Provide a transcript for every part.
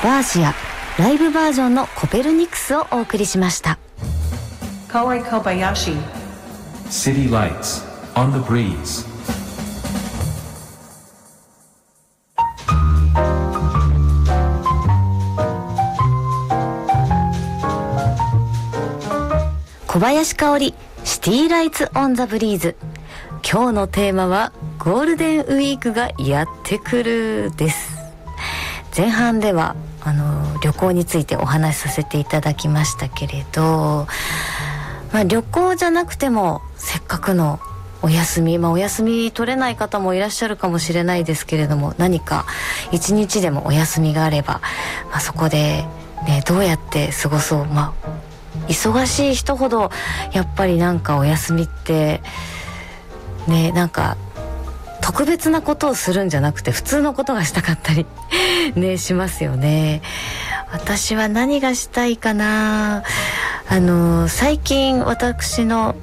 バーシアライブバージョンのコペルニクスをお送りしました。 Kawai Kobayashi City Lights on the Breeze。 小林香織シティライツオンザブリーズ。今日のテーマはゴールデンウィークがやってくるです。前半では旅行についてお話しさせていただきましたけれど、旅行じゃなくてもせっかくのお休み、お休み取れない方もいらっしゃるかもしれないですけれども、何か一日でもお休みがあれば、そこで、どうやって過ごそう。忙しい人ほどやっぱりなんかお休みってね、なんか特別なことをするんじゃなくて普通のことがしたかったりねしますよね。私は何がしたいかな。最近私の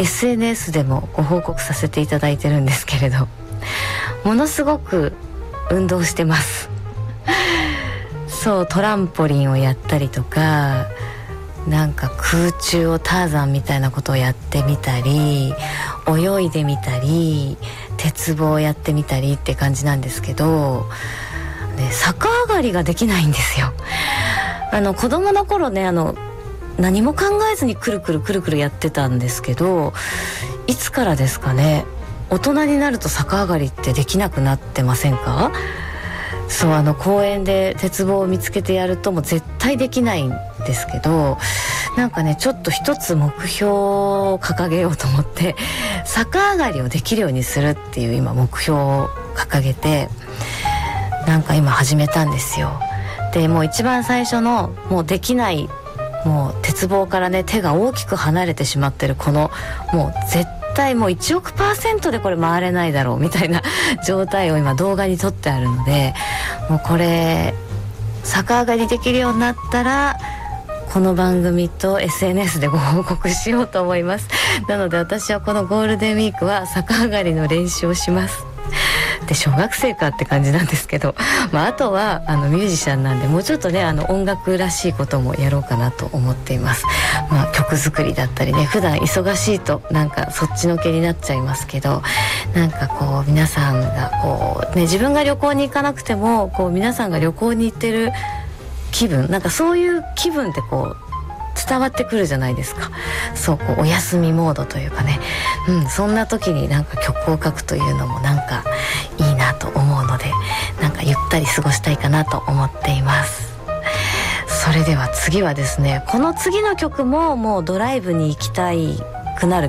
SNS でもご報告させていただいてるんですけれど、ものすごく運動してますそう、トランポリンをやったりとか、なんか空中をターザンみたいなことをやってみたり、泳いでみたり、鉄棒をやってみたりって感じなんですけど、逆上がりができないんですよ。子供の頃ね、何も考えずにくるくるやってたんですけど、いつからですかね、大人になると逆上がりってできなくなってませんか？そう、公園で鉄棒を見つけてやるともう絶対できないんですけど、なんかね、ちょっと一つ目標を掲げようと思って逆上がりをできるようにするっていう今目標を掲げて、なんか今始めたんですよ。でもう一番最初のもうできない、もう鉄棒からね手が大きく離れてしまってるこの、もう絶対もう1億%でこれ回れないだろうみたいな状態を今動画に撮ってあるので、もうこれ逆上がりできるようになったらこの番組と SNS でご報告しようと思います。なので私はこのゴールデンウィークは逆上がりの練習をします。で、小学生かって感じなんですけど、あとはミュージシャンなんで、もうちょっとね音楽らしいこともやろうかなと思っています。曲作りだったりね、普段忙しいとなんかそっちのけになっちゃいますけど、なんかこう皆さんがこうね、自分が旅行に行かなくてもこう皆さんが旅行に行ってる気分、なんかそういう気分ってこう伝わってくるじゃないですか。そう、こうお休みモードというかね、そんな時になんか曲を書くというのもなんかいいなと思うので、なんかゆったり過ごしたいかなと思っています。それでは次はですね、この次の曲ももうドライブに行きたいくなる